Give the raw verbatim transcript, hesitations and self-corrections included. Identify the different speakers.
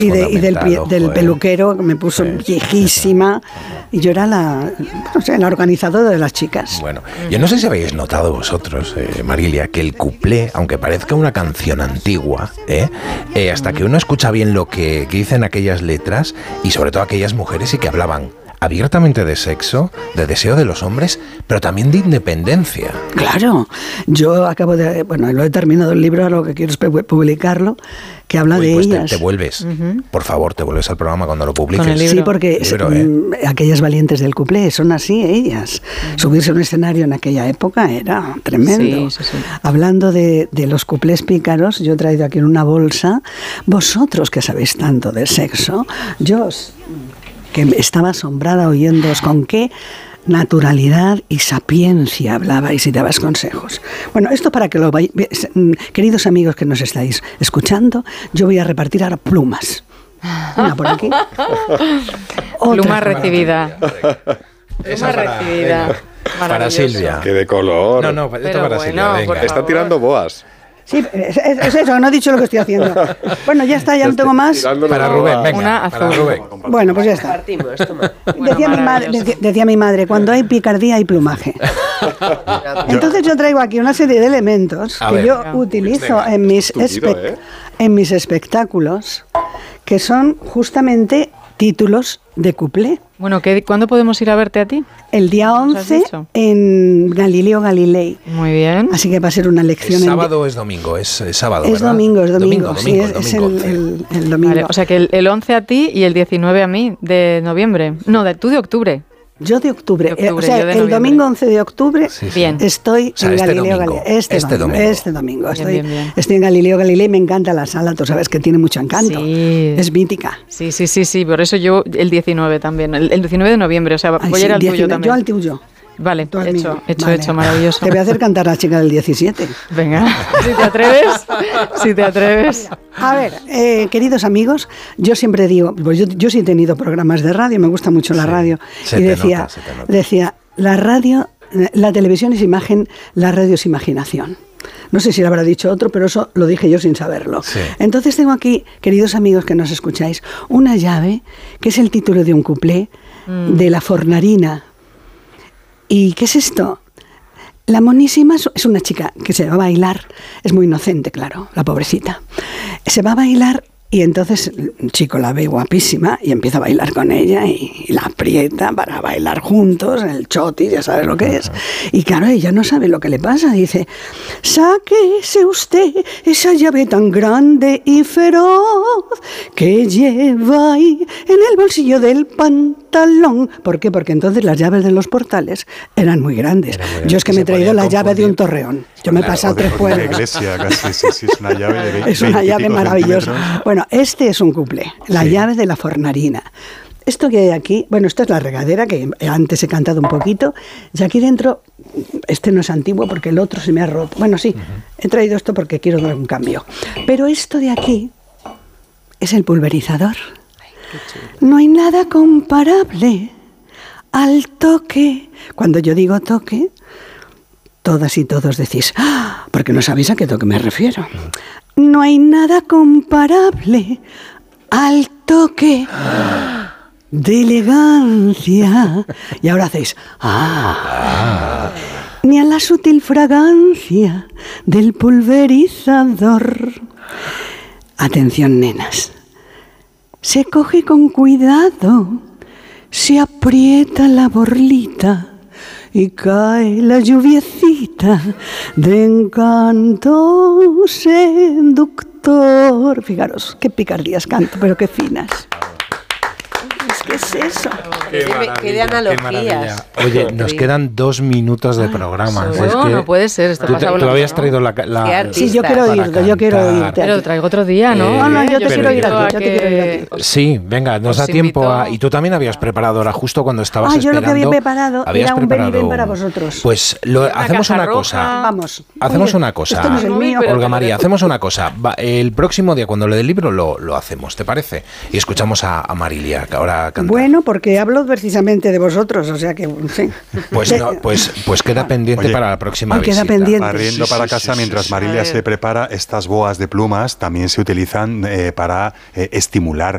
Speaker 1: Y, de, y del, ojo, del eh. peluquero que me puso sí, viejísima y yo era la, no sé, la organizadora de las chicas.
Speaker 2: Bueno, yo no sé si habéis notado vosotros, eh, Marilia, que el cuplé, aunque parezca una canción antigua, eh, eh, hasta que uno escucha bien lo que, que dicen aquellas letras y sobre todo aquellas mujeres y que hablaban abiertamente de sexo, de deseo de los hombres, pero también de independencia.
Speaker 1: Claro, yo acabo de, bueno, lo he terminado el libro, ahora lo que quiero es publicarlo, que habla Uy, de
Speaker 2: pues
Speaker 1: ellas.
Speaker 2: Te, te vuelves, uh-huh. por favor, te vuelves al programa cuando lo publiques.
Speaker 1: Sí, porque libro, ¿eh? aquellas valientes del cuplé son así ellas. Uh-huh. Subirse a un escenario en aquella época era tremendo. Sí, sí, sí. Hablando de, de los cuplés pícaros, yo he traído aquí en una bolsa, vosotros que sabéis tanto del sexo, yo os... que estaba asombrada oyéndoos con qué naturalidad y sapiencia hablabais y dabas consejos. Bueno, esto para que lo vayáis, queridos amigos que nos estáis escuchando, yo voy a repartir ahora plumas. Una por aquí.
Speaker 3: Pluma recibida. Pluma recibida.
Speaker 2: Para Silvia.
Speaker 4: Que de color.
Speaker 2: No, no, esto
Speaker 3: Pero
Speaker 2: para
Speaker 3: bueno,
Speaker 2: Silvia. Venga.
Speaker 4: Está tirando boas.
Speaker 1: Sí, es, es eso, no he dicho lo que estoy haciendo. Bueno, ya está, ya no tengo más.
Speaker 2: Para Rubén, venga,
Speaker 3: una azul.
Speaker 2: para Rubén.
Speaker 1: Bueno, pues ya está. Decía mi, madre, decía, decía mi madre, cuando hay picardía hay plumaje. Entonces yo traigo aquí una serie de elementos A que ver, yo ya. utilizo en mis, espe- ¿eh? en mis espectáculos, que son justamente títulos de cuplé.
Speaker 3: Bueno, ¿qué, ¿cuándo podemos ir a verte a ti?
Speaker 1: El día once en Galileo Galilei.
Speaker 3: Muy bien.
Speaker 1: Así que va a ser una lección.
Speaker 2: ¿Es sábado o es domingo? Es, es sábado,
Speaker 1: Es
Speaker 2: ¿verdad?
Speaker 1: domingo, es domingo.
Speaker 2: domingo,
Speaker 1: sí,
Speaker 2: domingo,
Speaker 1: es,
Speaker 2: domingo
Speaker 1: es el, el, el domingo.
Speaker 3: Vale, o sea que el, el once a ti y el diecinueve a mí, de noviembre. No, de tú de octubre.
Speaker 1: Yo de octubre,
Speaker 3: de octubre
Speaker 1: eh, o sea,
Speaker 3: el
Speaker 1: noviembre. Domingo once de octubre
Speaker 2: sí, sí.
Speaker 3: Bien.
Speaker 1: estoy o sea, en
Speaker 2: este
Speaker 1: Galileo
Speaker 2: domingo,
Speaker 1: Galilei. Este,
Speaker 2: este
Speaker 1: domingo,
Speaker 2: domingo.
Speaker 1: Este domingo.
Speaker 3: Bien,
Speaker 1: Estoy,
Speaker 3: bien, bien.
Speaker 1: estoy en Galileo Galilei, me encanta la sala, tú sabes que tiene mucho encanto.
Speaker 3: Sí.
Speaker 1: Es mítica.
Speaker 3: Sí, sí, sí, sí, por eso yo el diecinueve también, el, el diecinueve de noviembre, o sea,
Speaker 1: Ay,
Speaker 3: voy
Speaker 1: sí,
Speaker 3: a ir al
Speaker 1: diecinueve,
Speaker 3: tuyo también.
Speaker 1: Yo al tuyo.
Speaker 3: Vale, hecho,
Speaker 1: hecho,
Speaker 3: hecho,
Speaker 1: vale.
Speaker 3: hecho, maravilloso.
Speaker 1: Te voy a hacer cantar a la chica del diecisiete.
Speaker 3: Venga, si te atreves, si te atreves.
Speaker 1: A ver, eh, queridos amigos, yo siempre digo, pues yo, yo sí he tenido programas de radio, me gusta mucho la
Speaker 2: sí,
Speaker 1: radio,
Speaker 2: se
Speaker 1: y
Speaker 2: te
Speaker 1: decía,
Speaker 2: nota, se te nota.
Speaker 1: decía, la radio, la televisión es imagen, la radio es imaginación. No sé si lo habrá dicho otro, pero eso lo dije yo sin saberlo.
Speaker 2: Sí.
Speaker 1: Entonces tengo aquí, queridos amigos que nos escucháis, una llave, que es el título de un cuplé, mm. de La Fornarina. ¿Y qué es esto? La monísima es una chica que se va a bailar, es muy inocente, claro, la pobrecita. Se va a bailar y entonces el chico la ve guapísima y empieza a bailar con ella y la aprieta para bailar juntos, el chotis, ya sabes lo que es. Y claro, ella no sabe lo que le pasa, dice, sáquese usted esa llave tan grande y feroz que lleva ahí en el bolsillo del pantalón. ¿Por qué? Porque entonces las llaves de los portales eran muy grandes. Era muy Yo es que me he traído la llave de un torreón. Yo me he pasado tres pueblos.
Speaker 4: De iglesia, casi, sí, sí, es una llave de veinte,
Speaker 1: Es una llave maravillosa. Bueno, este es un cuplé, la sí. llave de la fornarina. Esto que hay aquí, bueno, esta es la regadera, que antes he cantado un poquito, y aquí dentro, este no es antiguo porque el otro se me ha roto. Bueno, sí, uh-huh. he traído esto porque quiero dar un cambio. Pero esto de aquí es el pulverizador. No hay nada comparable al toque. Cuando yo digo toque, todas y todos decís, ¡ah! Porque no sabéis a qué toque me refiero. No hay nada comparable al toque de elegancia. Y ahora hacéis, ¡ah! Ni a la sutil fragancia del pulverizador. Atención, nenas. Se coge con cuidado, se aprieta la borlita y cae la lluviecita de encanto seductor. Fijaros, qué picardías canto, pero qué finas. ¿Qué es eso?
Speaker 5: Qué, qué de analogías.
Speaker 2: Oye, nos quedan dos minutos de programa.
Speaker 3: No,
Speaker 2: es que
Speaker 3: no puede ser. Esto
Speaker 2: tú,
Speaker 3: pasa
Speaker 2: te,
Speaker 3: volando,
Speaker 2: tú habías
Speaker 3: ¿no?
Speaker 2: traído la... la
Speaker 1: sí, yo quiero oírte, yo quiero oírte.
Speaker 3: Pero traigo otro día, ¿no?
Speaker 2: Eh,
Speaker 1: no, no, yo te
Speaker 3: yo
Speaker 1: quiero oír a ti,
Speaker 3: a
Speaker 1: yo
Speaker 3: que...
Speaker 1: te quiero oír a ti.
Speaker 2: Sí, venga, nos da tiempo a... Y tú también habías preparado ahora, justo cuando estabas
Speaker 1: ah,
Speaker 2: esperando...
Speaker 1: Ah, yo lo que había preparado era un ven y ven para vosotros.
Speaker 2: Pues lo,
Speaker 3: una
Speaker 2: hacemos una
Speaker 3: roja.
Speaker 2: cosa.
Speaker 1: Vamos.
Speaker 2: Hacemos
Speaker 1: Oye,
Speaker 2: una cosa.
Speaker 1: Esto no es el mío.
Speaker 2: Olga María, hacemos una cosa. Va, el próximo día, cuando le dé el libro, lo, lo hacemos, ¿te parece? Y escuchamos a, a Marilia, que ahora canta.
Speaker 1: Bueno, porque hablo precisamente de vosotros, o sea que... Sí.
Speaker 2: Pues, no, pues, pues queda pendiente
Speaker 4: Oye,
Speaker 2: para la próxima
Speaker 1: queda
Speaker 2: visita.
Speaker 1: pendiente.
Speaker 4: Barriendo para casa, mientras Marilia se prepara, estas boas de plumas también se utilizan eh, para eh, estimular